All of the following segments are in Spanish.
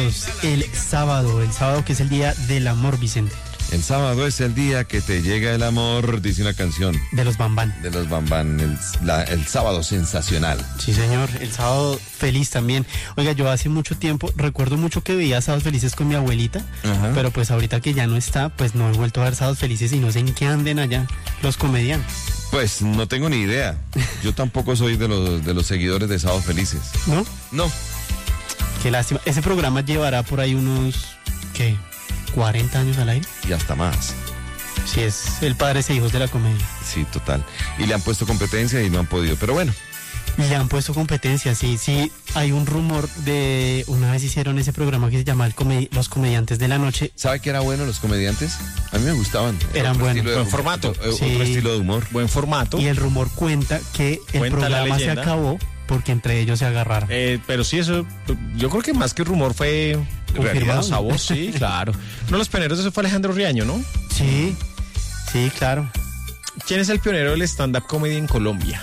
sábados. El sábado que es el día del amor, Vicente. El sábado es el día que te llega el amor, dice una canción. De los Bambán. De los Bambán, el sábado sensacional. Sí, señor, el sábado feliz también. Oiga, yo hace mucho tiempo recuerdo mucho que veía Sábados Felices con mi abuelita, pero pues ahorita que ya no está, pues no he vuelto a ver Sábados Felices y no sé en qué anden allá los comediantes. Pues no tengo ni idea. Yo tampoco soy de los seguidores de Sábados Felices. ¿No? No. Qué lástima. Ese programa llevará por ahí unos, ¿qué? 40 años al aire. Y hasta más. Sí, es el padres e hijos de la comedia. Sí, total. Y le han puesto competencia y no han podido, pero bueno. Le han puesto competencia, sí. Hay un rumor de... Una vez hicieron ese programa que se llama Los Comediantes de la Noche. ¿Sabe que era bueno los comediantes? A mí me gustaban. Eran buenos. Buen formato. Otro estilo de humor. Buen formato. Y el rumor cuenta que el programa se acabó porque entre ellos se agarraron. Pero sí, eso, yo creo que más que rumor fue confirmado. A voz, sí, claro. No, los pioneros, eso fue Alejandro Riaño, ¿no? Sí, claro. ¿Quién es el pionero del stand-up comedy en Colombia?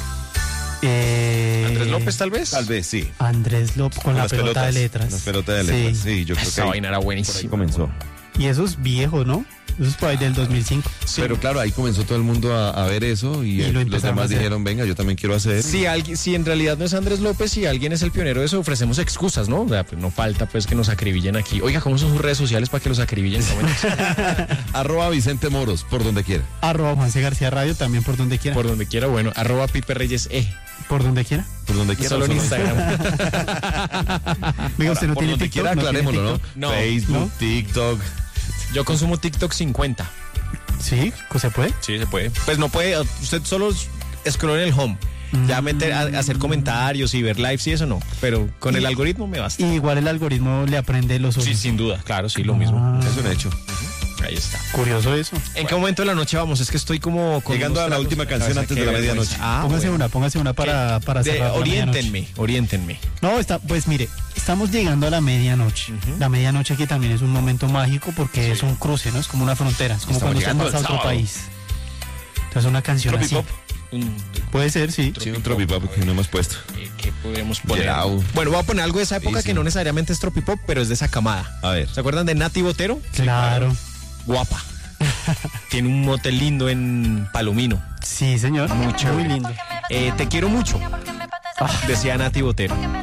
¿Andrés López, tal vez? Tal vez, sí. Andrés López con la pelota de letras. La pelota de letras, sí, yo creo que esa vaina era buenísima. Ahí comenzó. Y eso es viejo, ¿no? Eso es por ahí del 2005. Sí. Pero claro, ahí comenzó todo el mundo a ver eso y los demás dijeron, venga, yo también quiero hacer. Si en realidad no es Andrés López, si alguien es el pionero de eso, ofrecemos excusas, ¿no? O sea, pues no falta pues que nos acribillen aquí. Oiga, ¿cómo son sus redes sociales para que los acribillen? @ Vicente Moros, por donde quiera. @ Juanse García Radio, también por donde quiera. Por donde quiera, bueno. @ Pipe Reyes E. Por donde quiera. Por donde quiera. Solo en Instagram. Venga, usted no por tiene donde TikTok. Quiera, aclarémoslo, ¿no? Facebook, ¿no? TikTok. Yo consumo TikTok 50. ¿Sí? ¿Se puede? Sí, se puede. Pues no puede, usted solo scroll en el home. Ya meter, hacer comentarios y ver lives y eso no. Pero con el algoritmo me basta. Y igual el algoritmo le aprende los usos. Sí, sin duda, claro, sí, lo mismo. Es un hecho. Ahí está. Curioso eso. ¿En qué momento de la noche vamos? Es que estoy como... Llegando a la última canción antes de la medianoche. Póngase una para cerrar. Oriéntenme. No, pues mire, estamos llegando a la medianoche. La medianoche que también es un momento mágico porque es un cruce, ¿no? Es como una frontera. Es como cuando usted pasa a otro país. Entonces una canción así. Puede ser, sí. Sí, un tropipop que no hemos puesto. ¿Qué podríamos poner? Gelau. Bueno, voy a poner algo de esa época que no necesariamente es tropipop, pero es de esa camada. A ver. ¿Se acuerdan de Nati Botero? Claro. Guapa. Tiene un motel lindo en Palomino. Sí, señor. Muy chévere. Muy lindo. Te quiero mucho, decía Nati Botero.